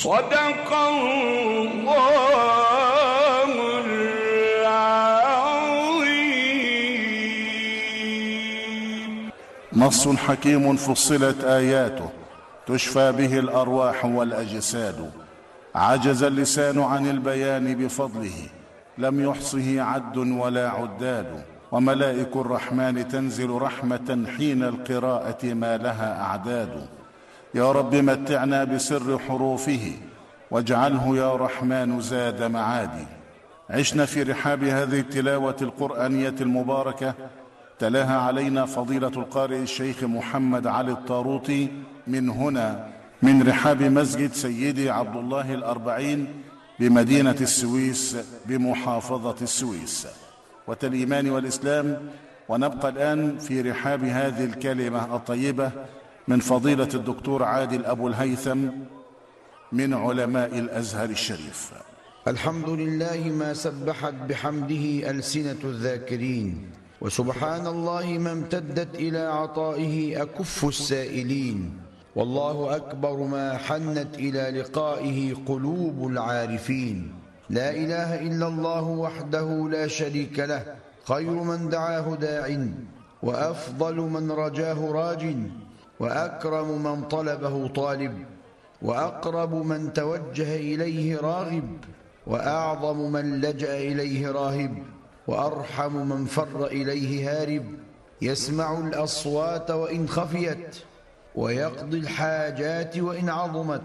صدق الله العظيم. نص حكيم فصلت آياته تشفى به الأرواح والأجساد. عجز اللسان عن البيان بفضله، لم يحصه عد ولا عداد. وملائك الرحمن تنزل رحمة حين القراءة ما لها أعداد. يا رب متعنا بسر حروفه، واجعله يا رحمن زاد معادي. عشنا في رحاب هذه التلاوة القرآنية المباركة، تلاها علينا فضيلة القارئ الشيخ محمد علي الطاروطي من هنا، من رحاب مسجد سيدي عبد الله الأربعين بمدينة السويس بمحافظة السويس والإيمان والإسلام. ونبقى الآن في رحاب هذه الكلمة الطيبة من فضيلة الدكتور عادل أبو الهيثم من علماء الأزهر الشريف. الحمد لله ما سبحت بحمده ألسنة الذاكرين، وسبحان الله ما امتدت إلى عطائه أكف السائلين. والله أكبر ما حنت إلى لقائه قلوب العارفين. لا إله إلا الله وحده لا شريك له، خير من دعاه داع، وأفضل من رجاه راج، وأكرم من طلبه طالب، وأقرب من توجه إليه راغب، وأعظم من لجأ إليه راهب، وأرحم من فر إليه هارب. يسمع الأصوات وإن خفيت، ويقضي الحاجات وإن عظمت،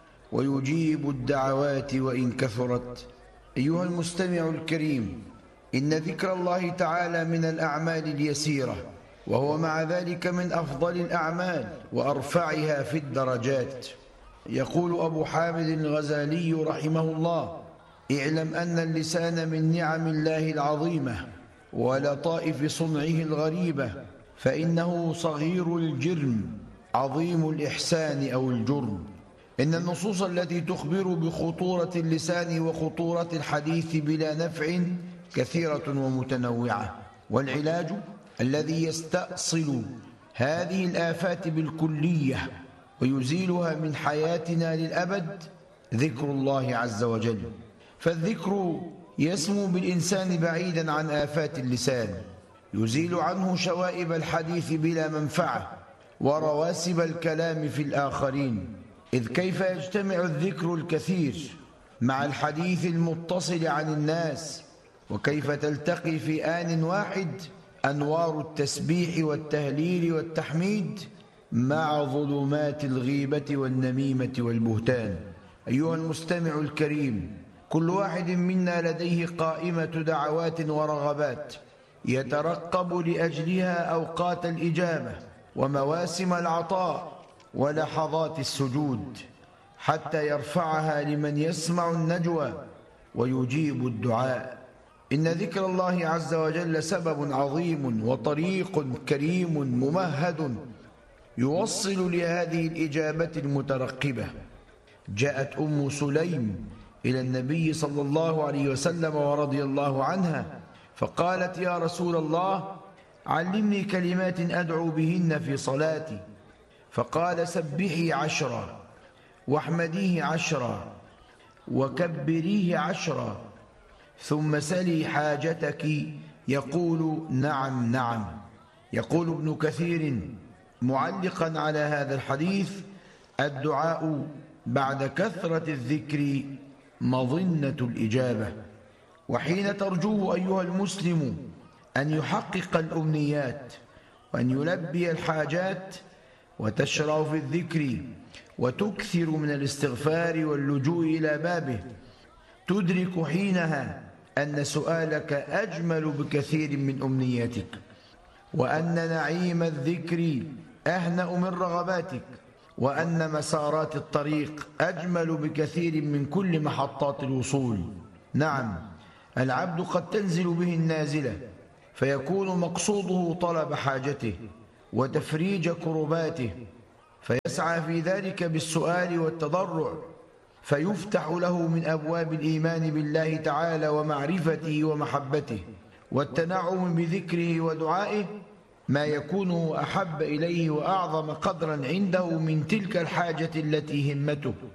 ويجيب الدعوات وإن كثرت. أيها المستمع الكريم، إن ذكر الله تعالى من الأعمال اليسيرة، وهو مع ذلك من أفضل الأعمال وأرفعها في الدرجات. يقول أبو حامد الغزالي رحمه الله: اعلم أن اللسان من نعم الله العظيمة ولطائف صنعه الغريبة، فإنه صغير الجرم عظيم الإحسان أو الجرم. إن النصوص التي تخبر بخطورة اللسان وخطورة الحديث بلا نفع كثيرة ومتنوعة، والعلاج الذي يستأصل هذه الآفات بالكلية ويزيلها من حياتنا للأبد ذكر الله عز وجل. فالذكر يسمو بالإنسان بعيدا عن آفات اللسان، يزيل عنه شوائب الحديث بلا منفعة ورواسب الكلام في الآخرين. إذ كيف يجتمع الذكر الكثير مع الحديث المتصل عن الناس، وكيف تلتقي في آن واحد أنوار التسبيح والتهليل والتحميد مع ظلمات الغيبة والنميمة والبهتان. أيها المستمع الكريم، كل واحد منا لديه قائمة دعوات ورغبات يترقب لأجلها أوقات الإجابة ومواسم العطاء ولحظات السجود، حتى يرفعها لمن يسمع النجوى ويجيب الدعاء. إن ذكر الله عز وجل سبب عظيم وطريق كريم ممهد يوصل لهذه الإجابة المترقبة. جاءت أم سليم إلى النبي صلى الله عليه وسلم ورضي الله عنها، فقالت: يا رسول الله، علمني كلمات أدعو بهن في صلاتي. فقال: سبحي 10، واحمديه 10، وكبريه 10، ثم سلي حاجتك. يقول: نعم نعم. يقول ابن كثير معلقا على هذا الحديث: الدعاء بعد كثرة الذكر مظنة الإجابة. وحين ترجوه أيها المسلم أن يحقق الأمنيات وأن يلبي الحاجات، وتشرع في الذكر وتكثر من الاستغفار واللجوء إلى بابه، تدرك حينها أن سؤالك أجمل بكثير من أمنياتك، وأن نعيم الذكر أهنأ من رغباتك، وأن مسارات الطريق أجمل بكثير من كل محطات الوصول. نعم، العبد قد تنزل به النازلة فيكون مقصوده طلب حاجته وتفريج كرباته، فيسعى في ذلك بالسؤال والتضرع، فيفتح له من أبواب الإيمان بالله تعالى ومعرفته ومحبته والتنعم بذكره ودعائه ما يكون أحب إليه وأعظم قدرا عنده من تلك الحاجة التي همته.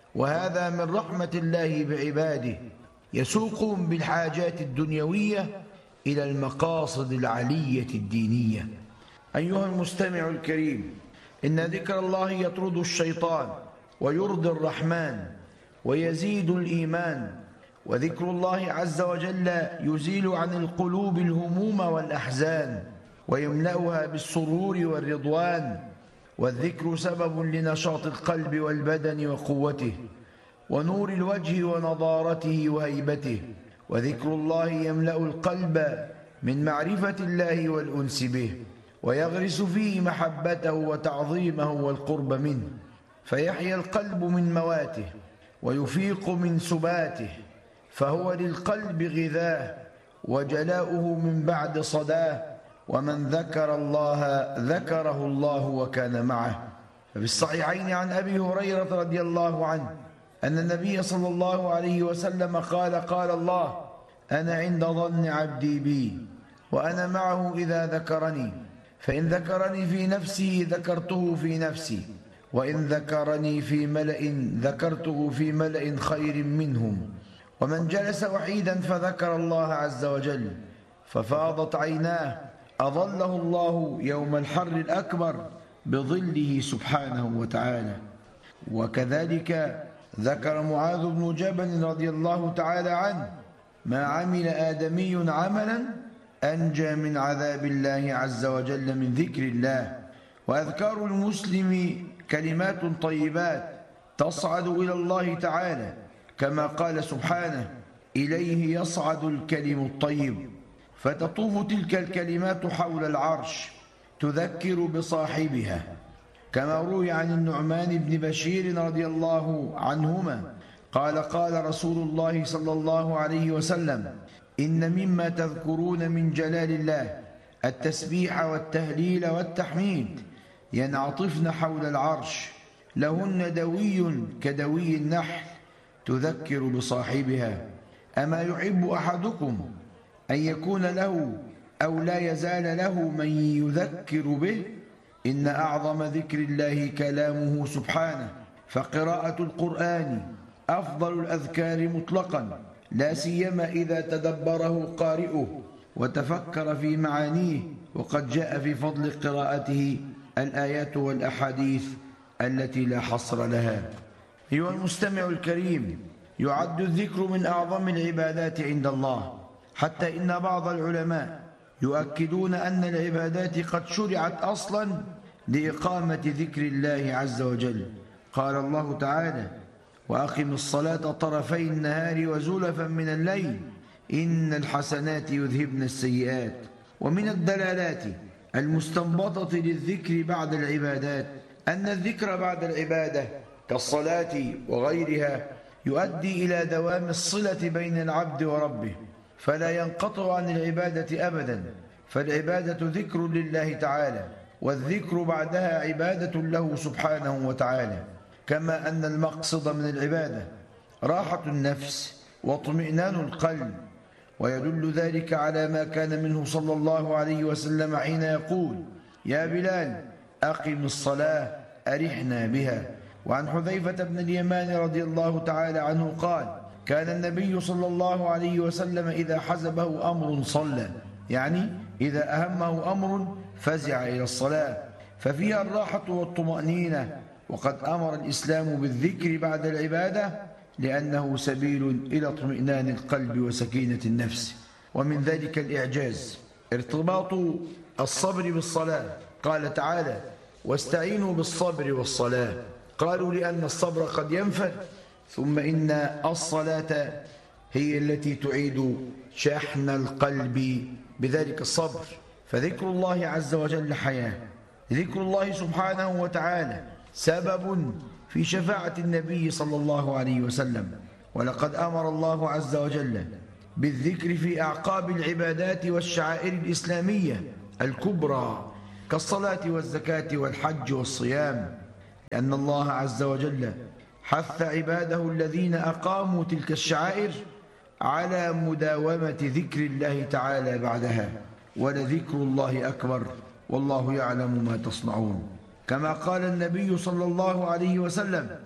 وهذا من رحمة الله بعباده، يسوقهم بالحاجات الدنيوية إلى المقاصد العلية الدينية. أيها المستمع الكريم، إن ذكر الله يطرد الشيطان ويرضي الرحمن ويزيد الإيمان، وذكر الله عز وجل يزيل عن القلوب الهموم والأحزان ويملأها بالسرور والرضوان، والذكر سبب لنشاط القلب والبدن وقوته ونور الوجه ونضارته وهيبته، وذكر الله يملأ القلب من معرفة الله والأنس به، ويغرس فيه محبته وتعظيمه والقرب منه، فيحيا القلب من مواته ويفيق من سباته، فهو للقلب غذاء وجلاؤه من بعد صداه، ومن ذكر الله ذكره الله وكان معه. ففي الصحيحين عن أبي هريرة رضي الله عنه أن النبي صلى الله عليه وسلم قال: قال الله: أنا عند ظن عبدي بي وأنا معه إذا ذكرني، فإن ذكرني في نفسه ذكرته في نفسي، وإن ذكرني في ملأ ذكرته في ملأ خير منهم. ومن جلس وحيدا فذكر الله عز وجل ففاضت عيناه أظله الله يوم الحر الأكبر بظله سبحانه وتعالى. وكذلك ذكر معاذ بن جبل رضي الله تعالى عنه: ما عمل آدمي عملا أنجى من عذاب الله عز وجل من ذكر الله. وأذكار المسلم كلمات طيبات تصعد إلى الله تعالى، كما قال سبحانه: إليه يصعد الكلم الطيب. فتطوف تلك الكلمات حول العرش تذكر بصاحبها، كما روي عن النعمان بن بشير رضي الله عنهما قال: قال رسول الله صلى الله عليه وسلم: إن مما تذكرون من جلال الله التسبيح والتهليل والتحميد، ينعطفن حول العرش، لهن دوي كدوي النحل تذكر بصاحبها. أما يحب أحدكم أن يكون له أو لا يزال له من يذكر به؟ إن أعظم ذكر الله كلامه سبحانه، فقراءة القرآن أفضل الأذكار مطلقا، لا سيما إذا تدبره قارئه وتفكر في معانيه، وقد جاء في فضل قراءته الآيات والأحاديث التي لا حصر لها. أيها المستمع الكريم، يعد الذكر من أعظم العبادات عند الله، حتى إن بعض العلماء يؤكدون أن العبادات قد شرعت أصلا لإقامة ذكر الله عز وجل. قال الله تعالى: وأقم الصلاة طرفي النهار وزلفا من الليل إن الحسنات يذهبن السيئات. ومن الدلالات المستنبطة للذكر بعد العبادات أن الذكر بعد العبادة كالصلاة وغيرها يؤدي إلى دوام الصلة بين العبد وربه، فلا ينقطع عن العبادة أبدا، فالعبادة ذكر لله تعالى، والذكر بعدها عبادة له سبحانه وتعالى. كما أن المقصد من العبادة راحة النفس واطمئنان القلب، ويدل ذلك على ما كان منه صلى الله عليه وسلم حين يقول: يا بلال أقم الصلاة أرحنا بها. وعن حذيفة بن اليمان رضي الله تعالى عنه قال: كان النبي صلى الله عليه وسلم إذا حزبه أمر صلى، يعني إذا أهمه أمر فزع إلى الصلاة، ففيها الراحة والطمأنينة. وقد أمر الإسلام بالذكر بعد العبادة لأنه سبيل إلى اطمئنان القلب وسكينة النفس. ومن ذلك الإعجاز ارتباط الصبر بالصلاة. قال تعالى: واستعينوا بالصبر والصلاة. قالوا لأن الصبر قد ينفد، ثم إن الصلاة هي التي تعيد شحن القلب بذلك الصبر. فذكر الله عز وجل حياة، ذكر الله سبحانه وتعالى سبب في شفاعة النبي صلى الله عليه وسلم. ولقد أمر الله عز وجل بالذكر في أعقاب العبادات والشعائر الإسلامية الكبرى كالصلاة والزكاة والحج والصيام، لأن الله عز وجل حث عباده الذين أقاموا تلك الشعائر على مداومة ذكر الله تعالى بعدها. ولذكر الله أكبر والله يعلم ما تصنعون. كما قال النبي صلى الله عليه وسلم: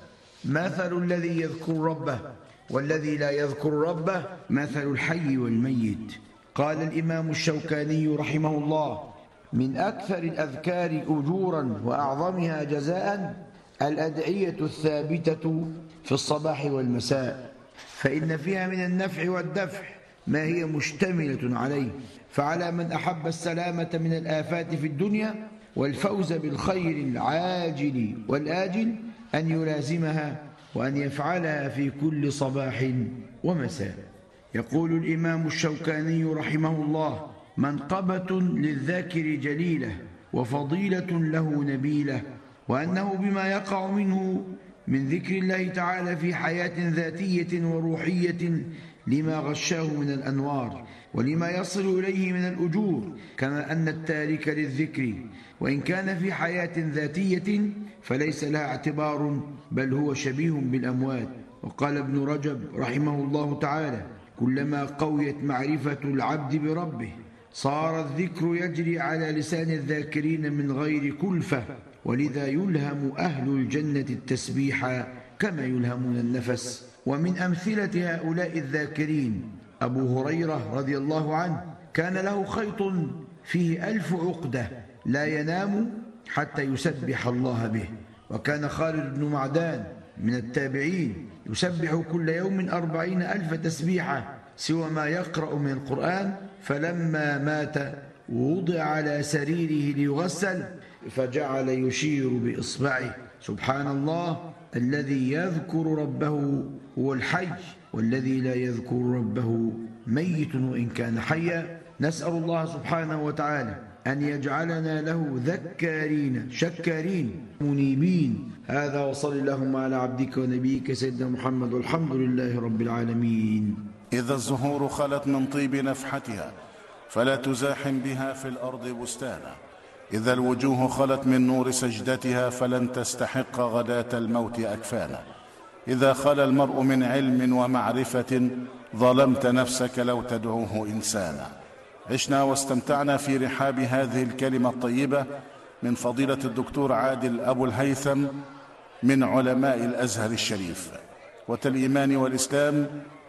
مثل الذي يذكر ربه والذي لا يذكر ربه مثل الحي والميت. قال الإمام الشوكاني رحمه الله: من أكثر الأذكار أجورا وأعظمها جزاء الأدعية الثابتة في الصباح والمساء، فإن فيها من النفع والدفع ما هي مشتملة عليه، فعلى من أحب السلامة من الآفات في الدنيا والفوز بالخير العاجل والآجل أن يلازمها وأن يفعلها في كل صباح ومساء. يقول الإمام الشوكاني رحمه الله: منقبة للذاكر جليلة وفضيلة له نبيلة، وأنه بما يقع منه من ذكر الله تعالى في حياة ذاتية وروحية لما غشاه من الأنوار ولما يصل إليه من الأجور، كما أن التارك للذكر وإن كان في حياة ذاتية فليس لها اعتبار بل هو شبيه بالأموات. وقال ابن رجب رحمه الله تعالى: كلما قويت معرفة العبد بربه صار الذكر يجري على لسان الذاكرين من غير كلفة، ولذا يلهم أهل الجنة التسبيح كما يلهمون النفس. ومن أمثلة هؤلاء الذاكرين أبو هريرة رضي الله عنه، كان له خيط فيه 1000 عقدة لا ينام حتى يسبح الله به. وكان خالد بن معدان من التابعين يسبح كل يوم 40,000 تسبيحة سوى ما يقرأ من القرآن، فلما مات ووضع على سريره ليغسل فجعل يشير بإصبعه: سبحان الله، الذي يذكر ربه هو الحي، والذي لا يذكر ربه ميت وإن كان حيا. نسأل الله سبحانه وتعالى أن يجعلنا له ذكارين شكارين منيبين. هذا وصل اللهم على عبدك ونبيك سيدنا محمد، والحمد لله رب العالمين. إذا الزهور خلت من طيب نفحتها فلا تزاحم بها في الأرض بستانا، إذا الوجوه خلت من نور سجدتها فلن تستحق غداة الموت أكفانا، إذا خلا المرء من علم ومعرفة ظلمت نفسك لو تدعوه إنسانا. عشنا واستمتعنا في رحاب هذه الكلمة الطيبة من فضيلة الدكتور عادل أبو الهيثم من علماء الأزهر الشريف والإيمان والإسلام،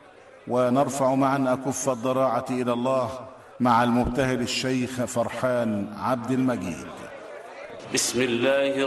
ونرفع معا أكف الضراعة إلى الله مع المبتهل الشيخ فرحان عبد المجيد. بسم الله